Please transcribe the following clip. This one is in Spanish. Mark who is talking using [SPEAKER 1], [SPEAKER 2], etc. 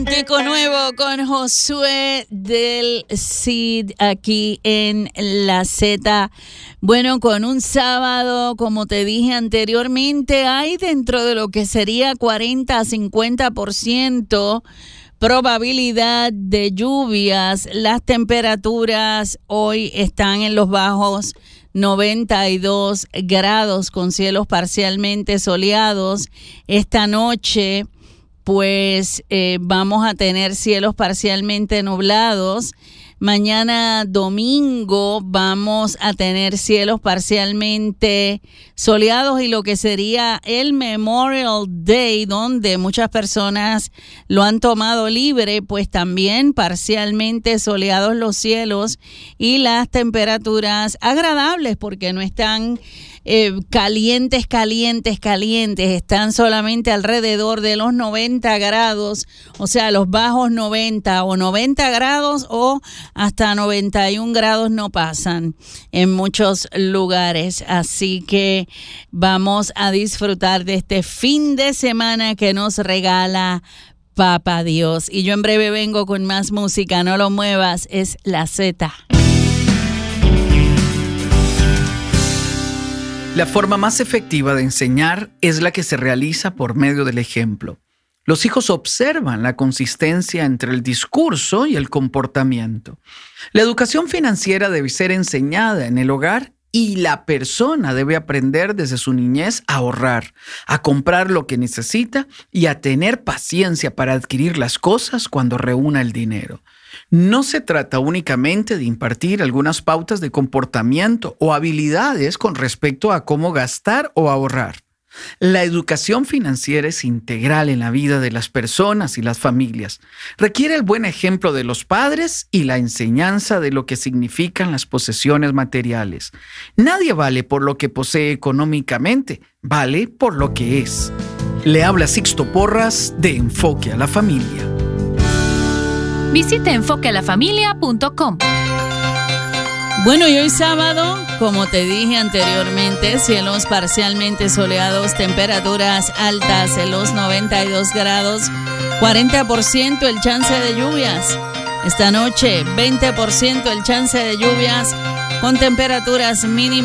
[SPEAKER 1] Cantico nuevo con Josué del Cid aquí en La Z. Bueno, con un sábado, como te dije anteriormente, hay dentro de lo que sería 40 a 50% probabilidad de lluvias. Las temperaturas hoy están en los bajos 92 grados con cielos parcialmente soleados. Esta noche pues vamos a tener cielos parcialmente nublados. Mañana domingo vamos a tener cielos parcialmente soleados y lo que sería el Memorial Day, donde muchas personas lo han tomado libre, pues también parcialmente soleados los cielos y las temperaturas agradables porque no están calientes, están solamente alrededor de los 90 grados, o sea, los bajos 90 o 90 grados o hasta 91 grados no pasan en muchos lugares, así que vamos a disfrutar de este fin de semana que nos regala Papá Dios. Y yo en breve vengo con más música, no lo muevas, es La Z.
[SPEAKER 2] La forma más efectiva de enseñar es la que se realiza por medio del ejemplo. Los hijos observan la consistencia entre el discurso y el comportamiento. La educación financiera debe ser enseñada en el hogar y la persona debe aprender desde su niñez a ahorrar, a comprar lo que necesita y a tener paciencia para adquirir las cosas cuando reúna el dinero. No se trata únicamente de impartir algunas pautas de comportamiento o habilidades con respecto a cómo gastar o ahorrar. La educación financiera es integral en la vida de las personas y las familias. Requiere el buen ejemplo de los padres y la enseñanza de lo que significan las posesiones materiales. Nadie vale por lo que posee económicamente, vale por lo que es. Le habla Sixto Porras de Enfoque a la Familia.
[SPEAKER 3] Visita enfoquealafamilia.com.
[SPEAKER 1] Bueno, y hoy sábado, como te dije anteriormente, cielos parcialmente soleados, temperaturas altas en los 92 grados, 40% el chance de lluvias. Esta noche, 20% el chance de lluvias con temperaturas mínimas